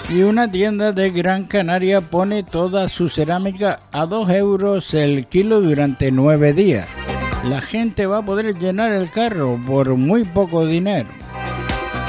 Y una tienda de Gran Canaria pone toda su cerámica a 2 euros el kilo durante 9 días. La gente va a poder llenar el carro por muy poco dinero.